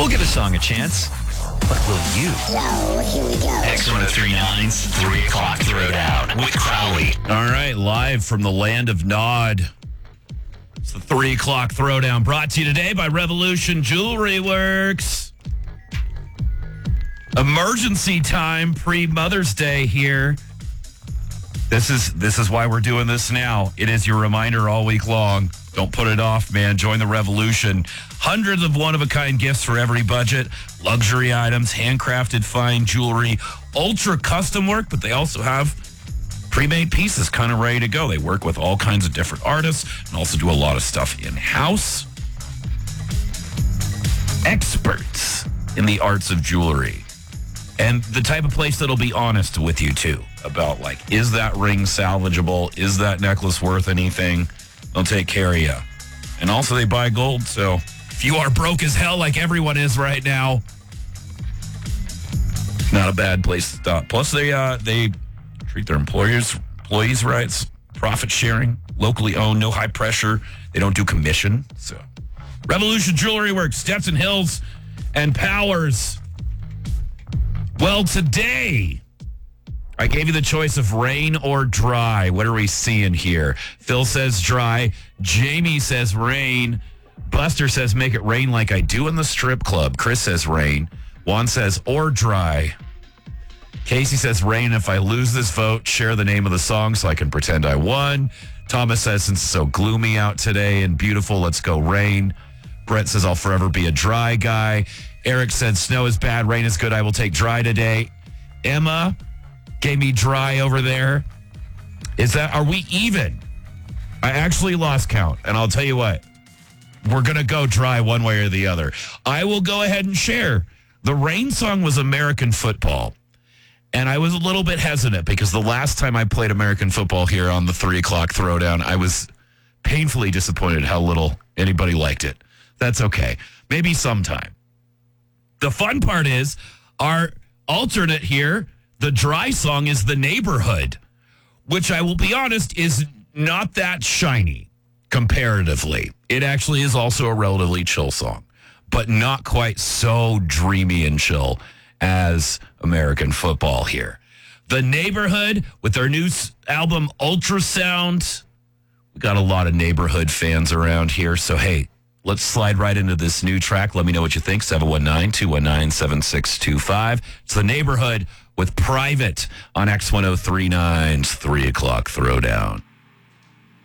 We'll give a song a chance. But will you? So, here we go. X1039's 3 o'clock throwdown with Crowley. All right, live from the land of Nod. It's the 3 o'clock throwdown brought to you today by Revolution Jewelry Works. Emergency time pre-Mother's Day here. This is why we're doing this now. It is your reminder all week long. Don't put it off, man. Join the revolution. Hundreds of one-of-a-kind gifts for every budget. Luxury items, handcrafted fine jewelry, ultra custom work, but they also have pre-made pieces kind of ready to go. They work with all kinds of different artists and also do a lot of stuff in-house. Experts in the arts of jewelry. And the type of place that'll be honest with you, too, about, like, is that ring salvageable? Is that necklace worth anything? They'll take care of you. And also, they buy gold, so if you are broke as hell like everyone is right now, not a bad place to stop. Plus, they treat their employees' rights, profit sharing, locally owned, no high pressure. They don't do commission. So, Revolution Jewelry Works, Stetson Hills, and Powers. Well, today, I gave you the choice of rain or dry. What are we seeing here? Phil says dry. Jamie says rain. Buster says make it rain like I do in the strip club. Chris says rain. Juan says or dry. Casey says rain. If I lose this vote, share the name of the song so I can pretend I won. Thomas says since it's so gloomy out today and beautiful, let's go rain. Brett says I'll forever be a dry guy. Eric said snow is bad, rain is good. I will take dry today. Emma gave me dry over there. Are we even? I actually lost count, and I'll tell you what. We're going to go dry one way or the other. I will go ahead and share. The rain song was American football, and I was a little bit hesitant because the last time I played American football here on the 3 o'clock throwdown, I was painfully disappointed how little anybody liked it. That's okay. Maybe sometime. The fun part is our alternate here, the dry song, is The Neighborhood, which I will be honest is not that shiny comparatively. It actually is also a relatively chill song, but not quite so dreamy and chill as American football here. The Neighborhood with their new album Ultrasound. We got a lot of Neighborhood fans around here, so hey, let's slide right into this new track. Let me know what you think. 719-219-7625. It's The Neighborhood with Private on X1039's 3 o'clock throwdown.